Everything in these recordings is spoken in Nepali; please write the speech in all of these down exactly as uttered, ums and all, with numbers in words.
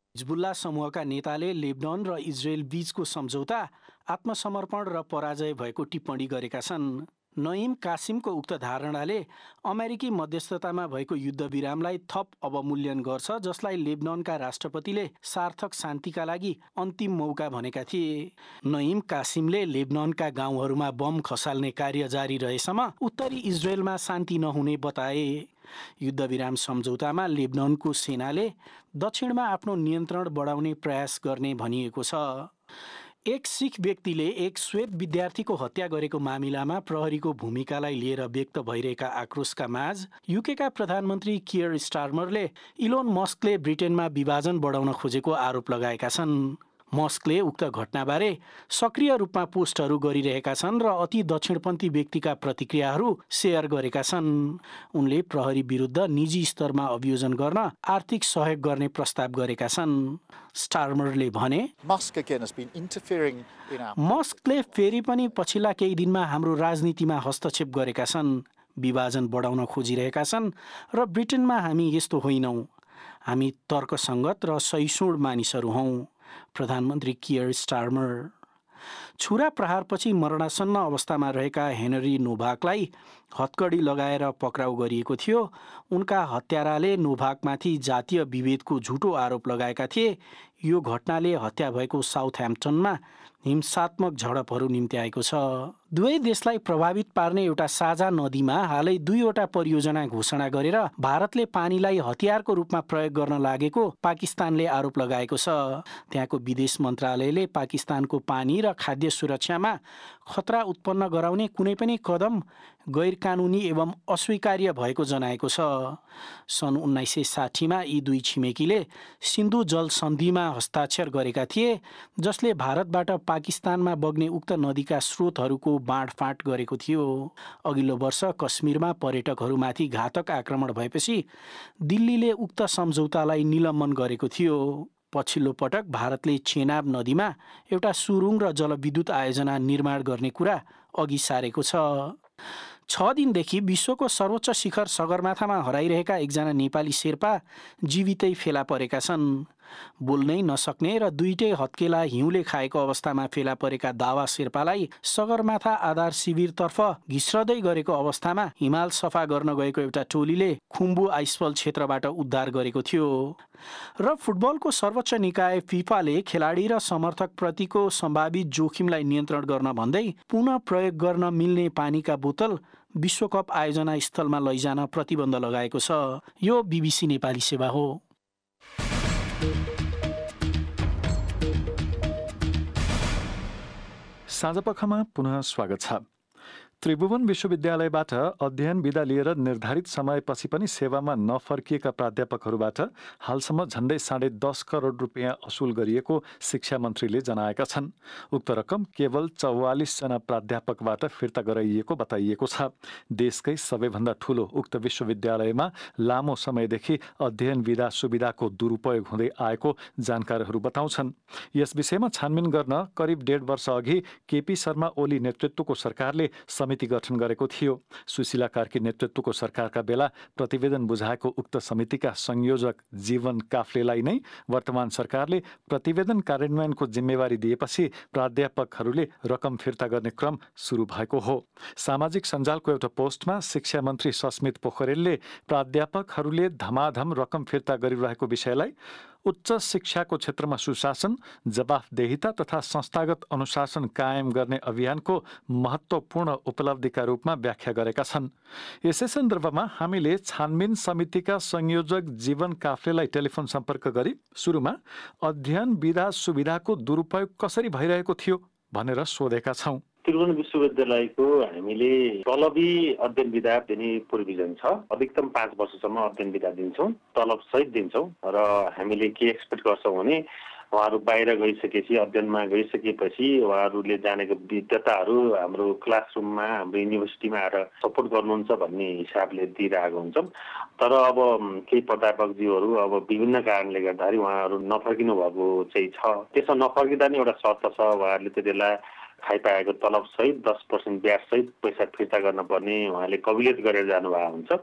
हिजबुल्ला समूहका नेताले लेबनान र इजरायल बीचको सम्झौता आत्मसमर्पण र पराजय भएको टिप्पणी गरेका छन्। नईम कासिमको उक्त धारणाले अमेरिकी मध्यस्थतामा भएको युद्धविरामलाई थप अवमूल्यन गर्छ, जसलाई लेबनानका राष्ट्रपतिले सार्थक शान्तिका लागि अन्तिम मौका भनेका थिए। नईम कासिमले लेबनानका गाउँहरूमा बम खसाल्ने कार्य जारी रहेसम्म उत्तरी इजरायलमा शान्ति नहुने बताए। युद्धविराम सम्झौतामा लेबनानको सेनाले दक्षिणमा आफ्नो नियन्त्रण बढाउने प्रयास गर्ने भनिएको छ। एक सिख व्यक्तिले एक श्वेत विद्यार्थीको हत्या गरेको मामिलामा प्रहरीको भूमिकालाई लिएर व्यक्त भइरहेका आक्रोशका माझ युकेका प्रधानमन्त्री कियर स्टारमरले इलोन मस्कले ब्रिटेनमा विभाजन बढाउन खोजेको आरोप लगाएका छन्। मस्कले उक्त घटनाबारे सक्रिय रूपमा पोस्टहरू गरिरहेका छन् र अति दक्षिणपन्थी व्यक्तिका प्रतिक्रियाहरू सेयर गरेका छन्। उनले प्रहरी विरुद्ध निजी स्तरमा अभियोजन गर्न आर्थिक सहयोग गर्ने प्रस्ताव गरेका छन्। स्टारमरले भने, मस्कले फेरि पनि पछिल्ला केही दिनमा हाम्रो राजनीतिमा हस्तक्षेप गरेका छन्, विभाजन बढाउन खोजिरहेका छन् र ब्रिटेनमा हामी यस्तो होइनौँ। हामी तर्कसङ्गत र सहिष्णु मानिसहरू हौँ। प्रधानमन्त्री कियर स्टारमर। छुरा प्रहारपछि मरणासन्न अवस्थामा रहेका हेनरी नोभाकलाई हतकडी लगाएर पक्राउ गरिएको थियो। उनका हत्याराले नोभाकमाथि जातीय विभेदको झुटो आरोप लगाएका थिए। यो घटनाले हत्या भएको साउथह्याम्प्टनमा हिंसात्मक झडपहरू निम्त्याएको छ। दुवै देशलाई प्रभावित पार्ने एउटा साझा नदीमा हालै दुईवटा परियोजना घोषणा गरेर भारतले पानीलाई हतियारको रूपमा प्रयोग गर्न लागेको पाकिस्तानले आरोप लगाएको छ। त्यहाँको विदेश मन्त्रालयले पाकिस्तानको पानी र खाद्य सुरक्षामा खतरा उत्पन्न गराउने कुनै पनि कदम गैर कानुनी एवं अस्वीकार्य भएको जनाएको छ। सन् उन्नाइस सय साठीमा यी दुई छिमेकीले सिन्धु जल सन्धिमा हस्ताक्षर गरेका थिए, जसले भारतबाट पाकिस्तानमा बग्ने उक्त नदीका स्रोतहरूको बाँडफाँट गरेको थियो। अघिल्लो वर्ष कश्मीरमा पर्यटकहरूमाथि घातक आक्रमण भएपछि दिल्लीले उक्त सम्झौतालाई निलम्बन गरेको थियो। पछिल्लो पटक भारतले चेनाब नदीमा एउटा सुरुङ र जलविद्युत आयोजना निर्माण गर्ने कुरा अघि सारेको छ। छ दिनदेखि विश्वको सर्वोच्च शिखर सगरमाथामा हराइरहेका एकजना नेपाली शेर्पा जीवितै फेला परेका छन्। बोल्नै नसक्ने र दुईटै हत्केला हिउँले खाएको अवस्थामा फेला परेका दावा शेर्पालाई सगरमाथा आधार शिविरतर्फ घिस्रदै गरेको अवस्थामा हिमाल सफा गर्न गएको एउटा टोलीले खुम्बु आइसफल क्षेत्रबाट उद्धार गरेको थियो। र फुटबलको सर्वोच्च निकाय फिफाले खेलाडी र समर्थक प्रतिको सम्भावित जोखिमलाई नियन्त्रण गर्न भन्दै पुनः प्रयोग गर्न मिल्ने पानीका बोतल विश्वकप आयोजना स्थलमा लैजान प्रतिबन्ध लगाएको छ। यो बीबीसी नेपाली सेवा हो। साँझपखमा पुनः स्वागत छ। त्रिभुवन विश्वविद्यालयबाट अध्ययन विदा लिएर निर्धारित समयपछि पनि सेवामा नफर्किएका प्राध्यापकहरूबाट हालसम्म झण्डै साढे दस करोड रुपियाँ असुल गरिएको शिक्षा मन्त्रीले जनाएका छन्। उक्त रकम केवल चौवालिसजना प्राध्यापकबाट फिर्ता गराइएको बताइएको छ। देशकै सबैभन्दा ठूलो उक्त विश्वविद्यालयमा लामो समयदेखि अध्ययन विदा सुविधाको दुरुपयोग हुँदै आएको जानकारहरू बताउँछन्। यस विषयमा छानबिन गर्न करिब डेढ वर्ष अघि केपी शर्मा ओली नेतृत्वको सरकारले समिति गठन गरेको थियो। सुशीला कार्की नेतृत्वको सरकारका बेला प्रतिवेदन बुझाएको उक्त समितिका संयोजक जीवन काफ्लेलाई नै वर्तमान सरकारले प्रतिवेदन कार्यान्वयनको जिम्मेवारी दिएपछि प्राध्यापकहरूले रकम फिर्ता गर्ने क्रम सुरु भएको हो। सामाजिक सञ्जालको एउटा पोस्टमा शिक्षा मन्त्री सस्मित पोखरेलले प्राध्यापकहरूले धमाधम रकम फिर्ता गरिरहेको विषयलाई उच्च शिक्षाको क्षेत्रमा सुशासन, जवाफदेहिता तथा संस्थागत अनुशासन कायम गर्ने अभियानको महत्त्वपूर्ण उपलब्धिका रूपमा व्याख्या गरेका छन्। यसै सन्दर्भमा हामीले छानबिन समितिका संयोजक जीवन काफ्लेलाई टेलिफोन सम्पर्क गरी सुरुमा अध्ययन विदा सुविधाको दुरुपयोग कसरी भइरहेको थियो भनेर सोधेका छौं। त्रिभुवन विश्वविद्यालयको हामीले तलबी अध्ययन विधा दिने प्रोभिजन छ। अधिकतम पाँच वर्षसम्म अध्ययन विधा दिन्छौँ, तलब सहित दिन्छौँ। र हामीले के एक्सपेक्ट गर्छौँ भने उहाँहरू बाहिर गइसकेपछि अध्ययनमा गइसकेपछि उहाँहरूले जानेको विद्याताहरू हाम्रो क्लासरुममा हाम्रो युनिभर्सिटीमा आएर सपोर्ट गर्नुहुन्छ भन्ने हिसाबले दिइरहेको हुन्छौँ। तर अब केही प्राध्यापकज्यूहरू अब विभिन्न कारणले गर्दाखेरि उहाँहरू नफर्किनु भएको चाहिँ छ। त्यसमा नफर्किँदा नि एउटा शर्त छ, उहाँहरूले त्यति बेला खाइपाएको तलब सहित दस पर्सेन्ट ब्याज सहित पैसा फिर्ता गर्न पर्ने उहाँले कबुलियत गरेर जानुभएको हुन्छ।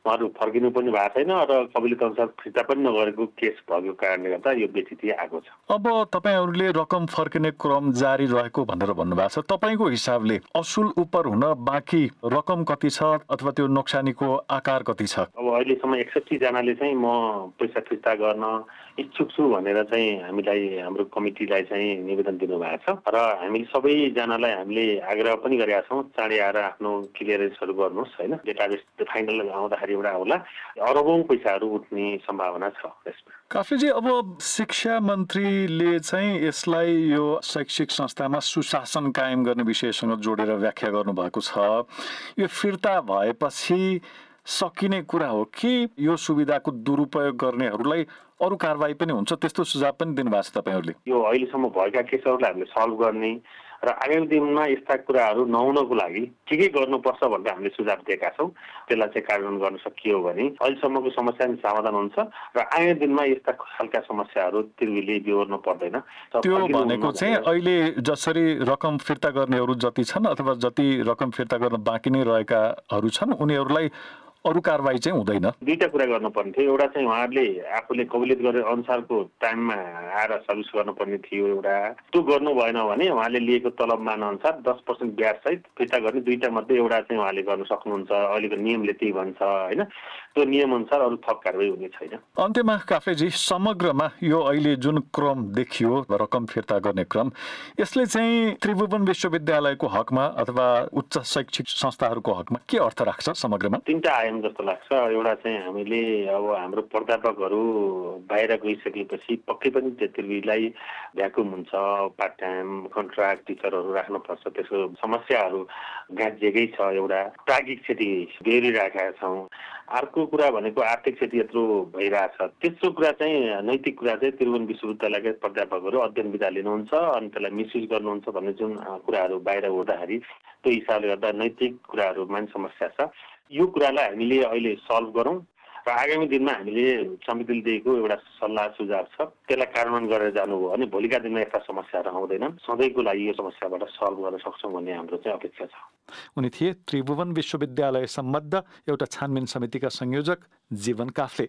उहाँहरू फर्किनु पनि भएको छैन र कबिलियत अनुसार फिर्ता पनि नगरेको केस भएको कारणले गर्दा यो व्यतिथि आएको छ। अब तपाईँहरूले रकम फर्किने क्रम जारी रहेको भनेर भन्नुभएको छ, तपाईँको हिसाबले असुल उपर हुन बाँकी रकम कति छ अथवा त्यो नोक्सानीको आकार कति छ? अब अहिलेसम्म एकसठी जनाले चाहिँ म पैसा फिर्ता गर्न इच्छुक छु भनेर चाहिँ हामीलाई हाम्रो कमिटीलाई चाहिँ निवेदन दिनुभएको छ र हामी सबैजनालाई हामीले आग्रह पनि गरेका छौँ चाँडै आएर आफ्नो क्लियरेन्सहरू गर्नुहोस् होइन। डेटाबेस फाइनल आउँदाखेरि एउटा होला अरबौं पैसाहरू उठ्ने सम्भावना छ यसमा। काफ्लेजी, अब शिक्षा मन्त्रीले चाहिँ यसलाई यो शैक्षिक संस्थामा सुशासन कायम गर्ने विषयसँग जोडेर व्याख्या गर्नुभएको छ। यो फिर्ता भएपछि सकिने कुरा हो कि यो सुविधाको दुरुपयोग गर्नेहरूलाई अरू कारबाही पनि हुन्छ, त्यस्तो सुझाव पनि दिनुभएको छ तपाईँहरूले? यो अहिलेसम्म भएका केसहरूलाई हामीले सल्भ गर्ने र आगामी दिनमा यस्ता कुराहरू नहुनको लागि के के गर्नुपर्छ भनेर हामीले सुझाव दिएका छौँ। त्यसलाई चाहिँ कार्यान्वयन गर्न सकियो भने अहिलेसम्मको समस्या पनि समाधान हुन्छ र आगामी दिनमा यस्ता खालका समस्याहरू त्रिवेणीले बिहोर्नु पर्दैन। त्यो भनेको चाहिँ अहिले जसरी रकम फिर्ता गर्नेहरू जति छन् अथवा जति रकम फिर्ता गर्न बाँकी नै रहेकाहरू छन् उनीहरूलाई अरू कारबाही चाहिँ हुँदैन? दुईटा कुरा गर्नुपर्ने थियो। एउटा चाहिँ उहाँहरूले आफूले कबुलियत गरे अनुसारको टाइममा आएर सर्भिस गर्नुपर्ने थियो एउटा, त्यो गर्नु भएन भने उहाँले लिएको तलब मान अनुसार दस पर्सेन्ट ब्याज सहित फिर्ता गर्ने दुईटा मध्ये एउटा चाहिँ उहाँले गर्न सक्नुहुन्छ। अहिलेको नियमले त्यही भन्छ होइन, त्यो नियम अनुसार अरू थप कारबाही हुने छैन। अन्त्यमा काफ्लेजी, समग्रमा यो अहिले जुन क्रम देखियो रकम फिर्ता गर्ने क्रम, यसले चाहिँ त्रिभुवन विश्वविद्यालयको हकमा अथवा उच्च शैक्षिक संस्थाहरूको हकमा के अर्थ राख्छ समग्रमा? तीनटा आयाम जस्तो लाग्छ। एउटा चाहिँ हामीले अब हाम्रो प्राध्यापकहरू बाहिर गइसकेपछि पक्कै पनि त्रिवेणीलाई भ्याकुम हुन्छ, पार्ट टाइम कन्ट्राक्ट टिचरहरू राख्नुपर्छ, त्यसको समस्याहरू गाँजिएकै छ। एउटा प्राज्ञिक क्षति बेहोरिरहेका छौँ। अर्को कुरा भनेको आर्थिक क्षति यत्रो भइरहेछ। तेस्रो कुरा चाहिँ नैतिक कुरा चाहिँ त्रिभुवन विश्वविद्यालयका प्राध्यापकहरू अध्ययन विधा लिनुहुन्छ अनि त्यसलाई मिसयुज गर्नुहुन्छ भन्ने जुन कुराहरू बाहिर उठ्दाखेरि त्यो हिसाबले गर्दा नैतिक कुराहरूमा पनि समस्या छ। यो कुरालाई हामीले अहिले सल्भ गरौँ र आगामी दिनमा हामीले समितिले दिएको एउटा सल्लाह सुझाव छ त्यसलाई कार्यान्वयन गरेर जानुभयो भने भोलिका दिनमा यस्ता समस्याहरू आउँदैनन्, सधैँको लागि यो समस्याबाट सल्भ गर्न सक्छौँ भन्ने हाम्रो चाहिँ अपेक्षा छ। उनी थिए त्रिभुवन विश्वविद्यालय सम्बद्ध एउटा छानबिन समितिका संयोजक जीवन काफ्ले।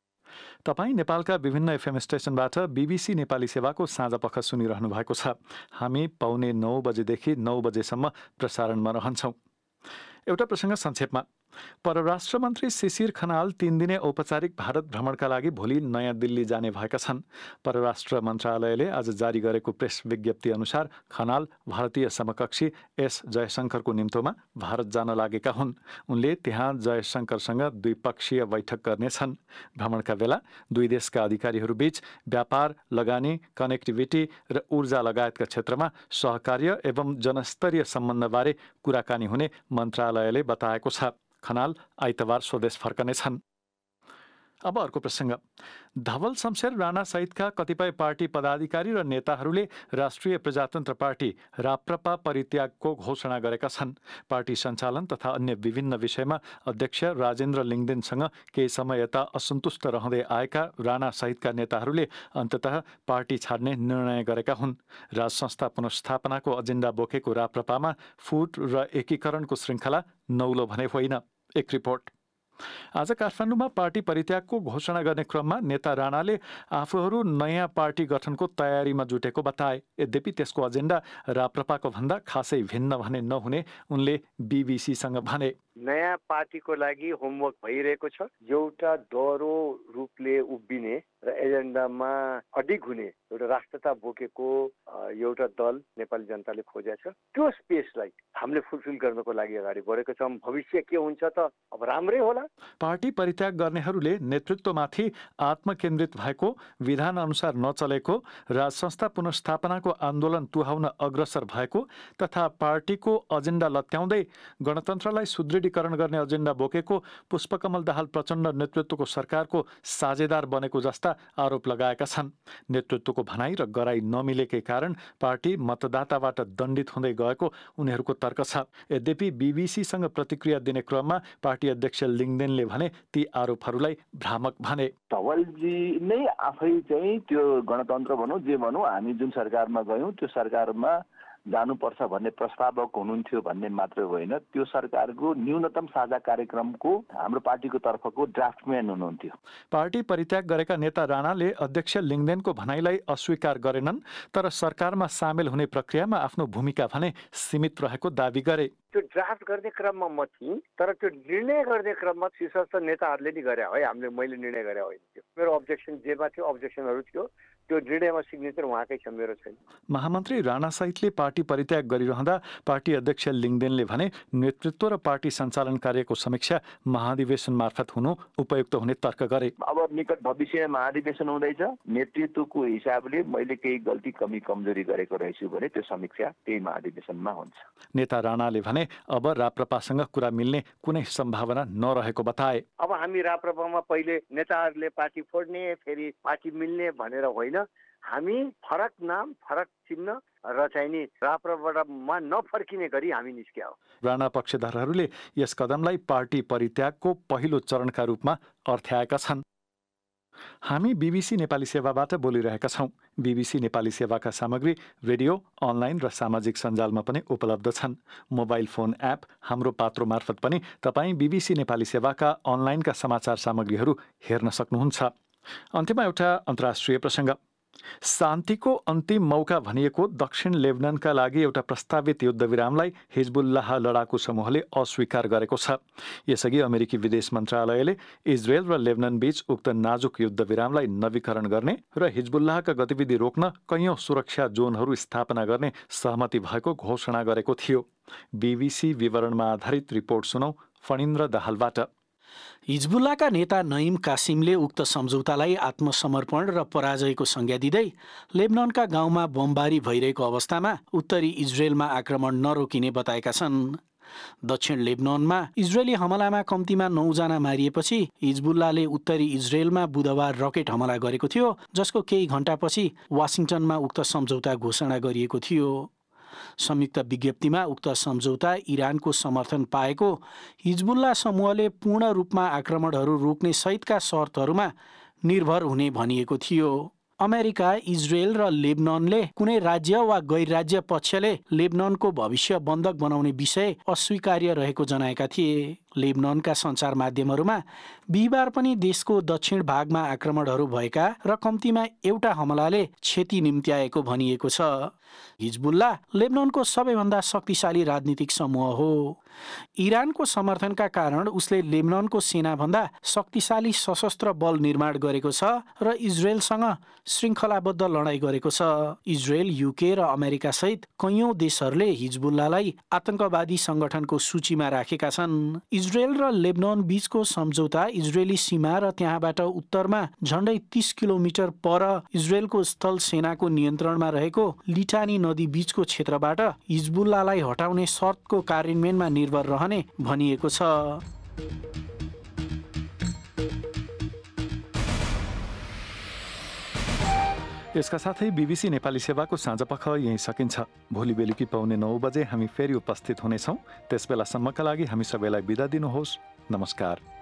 तपाईँ नेपालका विभिन्न एफएम स्टेसनबाट बीबीसी नेपाली सेवाको साँझ पख सुनिरहनु भएको छ। हामी पाउने नौ बजेदेखि नौ बजेसम्म प्रसारणमा रहन्छौँ। एउटा प्रसङ्ग संक्षेपमा। परराष्ट्र मन्त्री शिशिर खनाल तीन दिने औपचारिक भारत भ्रमणका लागि भोलि नयाँ दिल्ली जाने भएका छन्। परराष्ट्र मन्त्रालयले आज जारी गरेको प्रेस विज्ञप्ति अनुसार खनाल भारतीय समकक्षी एस जयशङ्करको निम्तोमा भारत जान लागेका हुन्। उनले त्यहाँ जयशङ्करसँग द्विपक्षीय बैठक गर्नेछन्। भ्रमणका बेला दुई देशका अधिकारीहरूबीच व्यापार, लगानी, कनेक्टिभिटी र ऊर्जा लगायतका क्षेत्रमा सहकार्य एवं जनस्तरीय सम्बन्धबारे कुराकानी हुने मन्त्रालयले बताएको छ। खनाल आइतबार स्वदेश फर्कनेछन्। अब अर्को प्रसङ्ग। धवल शमशेर राणा सहितका कतिपय पार्टी पदाधिकारी र नेताहरूले राष्ट्रिय प्रजातन्त्र पार्टी राप्रपा परित्यागको घोषणा गरेका छन्। पार्टी सञ्चालन तथा अन्य विभिन्न विषयमा अध्यक्ष राजेन्द्र लिङ्गदेनसँग केही समय यता असन्तुष्ट रहँदै आएका राणा सहितका नेताहरूले अन्ततः पार्टी छाड्ने निर्णय गरेका हुन्। राज संस्था पुनर्स्थापनाको एजेन्डा बोकेको राप्रपामा फुट र एकीकरणको श्रृङ्खला नौलो भने होइन। एक रिपोर्ट। आज काठमाडौँमा पार्टी परित्यागको घोषणा गर्ने क्रममा नेता राणाले आफूहरू नयाँ पार्टी गठनको तयारीमा जुटेको बताए। यद्यपि त्यसको एजेन्डा राप्रपाको भन्दा खासै भिन्न भने नहुने उनले बीबीसीसँग भने। नयाँ पार्टीको लागि होमवर्क भइरहेको छ। एउटा दोहोरो रूपले उभिने र एजेन्डामा अडिग हुने एउटा राष्ट्रता बोकेको एउटा दल नेपाली जनताले खोजेको छ। त्यो स्पेसलाई हामीले फुलफिल गर्नको लागि अगाडि बढेको छौँ। भविष्य के हुन्छ त अब राम्रै होला। पार्टी परित्याग गर्नेहरूले नेतृत्वमाथि आत्मकेन्द्रित भएको, विधान अनुसार नचलेको, राज संस्था पुनर्स्थापनाको आन्दोलन तुहाउन अग्रसर भएको तथा पार्टीको एजेन्डा लत्याउँदै गणतन्त्रलाई सुदृढीकरण गर्ने एजेन्डा बोकेको पुष्पकमल दाहाल प्रचण्ड नेतृत्वको सरकारको साझेदार बनेको जस्ता आरोप लगाएका छन्। नेतृत्वको भनाइ र गराइ नमिलेकै कारण पार्टी मतदाताबाट दण्डित हुँदै गएको उनीहरूको तर्क छ। यद्यपि बीबीसीसँग प्रतिक्रिया दिने क्रममा पार्टी अध्यक्ष लिङ्गदेनले भने ती आरोपहरूलाई भ्रामक भने। धवलजी नै आफै चाहिँ त्यो गणतन्त्र भनौँ जे भनौँ हामी जुन सरकारमा गयौँ त्यो सरकारमा जानुपर्छ भन्ने प्रस्तावक हुनुहुन्थ्यो भन्ने मात्रै होइन, त्यो सरकारको न्यूनतम साझा कार्यक्रमको हाम्रो पार्टीको तर्फको ड्राफ्टम्यान हुनुहुन्थ्यो। पार्टी परित्याग गरेका नेता राणाले अध्यक्ष लिङ्गदेनको भनाइलाई अस्वीकार गरेनन्, तर सरकारमा सामेल हुने प्रक्रियामा आफ्नो भूमिका भने सीमित रहेको दावी गरे। त्यो ड्राफ्ट गर्ने क्रममा म थिएँ, तर त्यो निर्णय गर्ने क्रममा शीर्षस्थ नेताहरूले नि गरे है, हामीले मैले निर्णय गरे होइन। त्यो मेरो अब्जेक्सन जेमा थियो, अब्जेक्सनहरू थियो, त्यो निर्णयमा सिग्नेचर उहाँकै छ, मेरो छैन। महामन्त्री राणा सहितले पार्टी परित्याग गरिरहँदा पार्टी अध्यक्ष लिङ्गदेनले भने नेतृत्व र पार्टी सञ्चालन कार्यको समीक्षा महाधिवेशन मार्फत हुनु उपयुक्त हुने तर्क गरे। अब निकट भविष्यमा महाधिवेशन हुँदैछ, नेतृत्वको हिसाबले मैले केही गल्ती कमी कमजोरी गरेको रहेछु भने त्यो समीक्षा त्यही महाधिवेशनमा हुन्छ। नेता राणाले भने अब राप्रपासँग कुरा मिल्ने कुनै सम्भावना नरहेको बताए। अब हामी राप्रपामा पहिले नेताहरूले पार्टी फोड्ने फेरि पार्टी मिल्ने भनेर होइन, हामी फरक नाम फरक चिन्ह र चाहिँ नि राप्रपामा नफर्किने गरी हामी निस्क्या हो। राणा पक्षधरहरूले यस कदमलाई पार्टी परित्यागको पहिलो चरणका रूपमा अर्थ्याएका छन्। हामी बीबीसी नेपाली सेवाबाट बोलिरहेका छौँ। बीबीसी नेपाली सेवाका सामग्री रेडियो, अनलाइन र सामाजिक सञ्जालमा पनि उपलब्ध छन्। मोबाइल फोन एप हाम्रो पात्रो मार्फत पनि तपाईँ बीबीसी नेपाली सेवाका अनलाइनका समाचार सामग्रीहरू हेर्न सक्नुहुन्छ। अन्त्यमा एउटा अन्तर्राष्ट्रिय प्रसङ्ग। शान्तिको अन्तिम मौका भनिएको दक्षिण लेबननका लागि एउटा प्रस्तावित युद्धविरामलाई हिजबुल्लाह लडाकु समूहले अस्वीकार गरेको छ। यसअघि अमेरिकी विदेश मन्त्रालयले इजरायल र लेबनन बीच उक्त नाजुक युद्धविरामलाई नवीकरण गर्ने र हिजबुल्लाहका गतिविधि रोक्न कैयौं सुरक्षा जोनहरू स्थापना गर्ने सहमति भएको घोषणा गरेको थियो। बीबीसी विवरणमा आधारित रिपोर्ट सुनौ फणिन्द्र दाहालबाट। हिजबुल्लाका नेता नईम कासिमले उक्त सम्झौतालाई आत्मसमर्पण र पराजयको संज्ञा दिँदै लेबननका गाउँमा बमबारी भइरहेको अवस्थामा उत्तरी इजरायलमा आक्रमण नरोकिने बताएका छन्। दक्षिण लेबननमा इजरायली हमलामा कम्तीमा नौजना मारिएपछि हिजबुल्लाले उत्तरी इजरायलमा बुधबार रकेट हमला गरेको थियो, जसको केही घण्टापछि वासिङटनमा उक्त सम्झौता घोषणा गरिएको थियो। संयुक्त विज्ञप्तिमा उक्त सम्झौता इरानको समर्थन पाएको हिजबुल्ला समूहले पूर्ण रूपमा आक्रमणहरू रोक्ने सहितका शर्तहरूमा निर्भर हुने भनिएको थियो। अमेरिका, इजरायल र लेबननले कुनै राज्य वा गैर राज्य पक्षले लेबननको भविष्य बन्धक बनाउने विषय अस्वीकार्य रहेको जनाएका थिए। लेबननका सञ्चार माध्यमहरूमा बिहिबार पनि देशको दक्षिण भागमा आक्रमणहरू भएका र कम्तीमा एउटा हमलाले क्षति निम्त्याएको भनिएको छ। हिजबुल्ला लेबननको सबैभन्दा शक्तिशाली राजनीतिक समूह हो। इरानको समर्थनका कारण उसले लेबननको सेनाभन्दा शक्तिशाली सशस्त्र बल निर्माण गरेको छ र इजरायलसँग श्रृङ्खलाबद्ध लडाईँ गरेको छ। इजरायल, युके र अमेरिका सहित कैयौं देशहरूले हिजबुल्लालाई आतंकवादी संगठनको सूचीमा राखेका छन्। इजरायल र लेबनन बीचको सम्झौता इजरायली सीमा र त्यहाँबाट उत्तरमा झण्डै तीस किलोमिटर पर इजरायलको स्थल सेनाको नियन्त्रणमा रहेको लिटानी नदी बीचको क्षेत्रबाट हिजबुल्लालाई हटाउने शर्तको कार्यान्वयनमा निर्भर रहने भनिएको छ। यसका साथै बीबीसी नेपाली सेवाको साँझपख यहीँ सकिन्छ। भोलि बेलुकी पाउने नौ बजे हामी फेरि उपस्थित हुनेछौँ। त्यसबेलासम्मका लागि हामी सबैलाई बिदा दिनुहोस्। नमस्कार।